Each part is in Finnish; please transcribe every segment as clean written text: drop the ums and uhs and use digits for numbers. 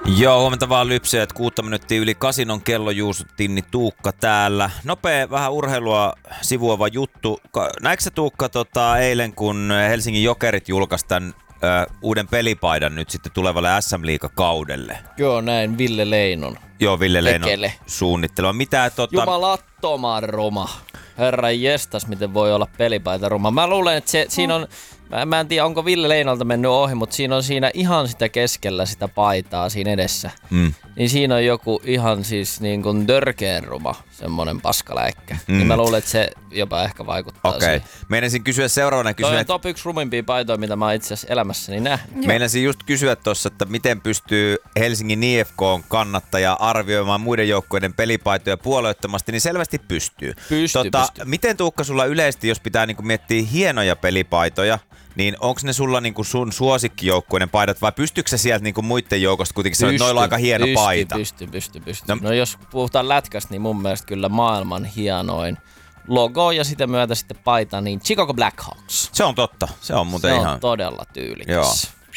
Joo, huomenta vaan lypseet. 6 minuuttia yli 8 on kello, Juuso Tinni, Tuukka täällä. Nopea, vähän urheilua sivuava juttu. Näetkö sä, Tuukka, eilen, kun Helsingin Jokerit julkaisi tämän uuden pelipaidan nyt sitten tulevalle SM-liigakaudelle? Joo, näin Ville Leinon. Joo, Ville Leinon suunnittelua. Mitä Jumalattoman ruma. Herra jestas, miten voi olla pelipaita ruma. Mä luulen, että siinä on, mä en tiedä onko Ville Leinolta mennyt ohi, mutta siinä on ihan sitä keskellä sitä paitaa siinä edessä. Niin siinä on joku ihan siis niin kuin törkeen ruma, semmonen paskaläikkä. Niin mä luulen, että se jopa ehkä vaikuttaa siihen. Meinasin kysyä seuraavana Toi on top 1 rumimpia paitoja, mitä mä itse asiassa elämässäni nähnyt. Meinasin just kysyä tuossa, että miten pystyy Helsingin IFK:n kannattaja arvioimaan muiden joukkueiden pelipaitoja puolueettomasti, niin selvästi pystyy. Pystyy. Miten, Tuukka, sulla yleisesti, jos pitää niinku miettiä hienoja pelipaitoja, niin onko ne sulla niinku sun suosikkijoukkueiden paidat vai pystyykö sä sieltä niinku muiden joukosta kuitenkin sanoa, että noilla on aika hieno paita? Pystyy. No jos puhutaan lätkästä, niin mun mielestä kyllä maailman hienoin logo ja sitä myötä sitten paita, niin Chicago Blackhawks. Se on totta. Se on muuten ihan... Se on todella tyylikäs. Joo.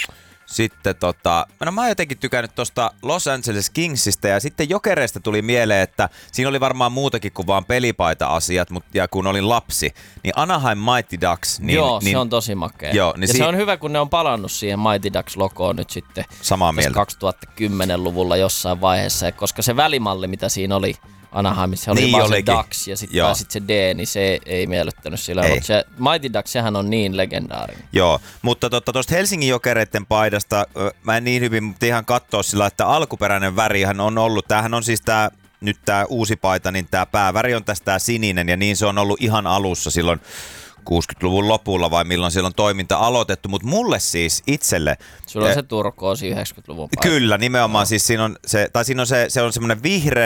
Sitten mä oon jotenkin tykännyt tosta Los Angeles Kingsistä ja sitten Jokereista tuli mieleen, että siinä oli varmaan muutakin kuin vaan pelipaita-asiat, ja kun olin lapsi, niin Anaheim Mighty Ducks... se on tosi makea. Joo, ja se on hyvä, kun ne on palannut siihen Mighty Ducks-logoon nyt sitten samaa mieltä 2010-luvulla jossain vaiheessa, koska se välimalli, mitä siinä oli Anaheimissa, oli niin vaan se Ducks ja sitten pääsit se D, niin se ei miellyttänyt sillä. Mutta se Mighty Ducks, sehän on niin legendaarinen. Joo, mutta tuosta Helsingin Jokereiden paidasta mä en niin hyvin, mutta ihan katsoa sillä, että alkuperäinen värihän on ollut, tämähän on siis nyt tää uusi paita, niin tää pääväri on tästä sininen ja niin se on ollut ihan alussa silloin 60-luvun lopulla vai milloin siellä on toiminta aloitettu, mutta mulle siis itselle... Sulla on se turkoosi 90-luvun paita. Kyllä, nimenomaan. Siis siinä on semmoinen vihreä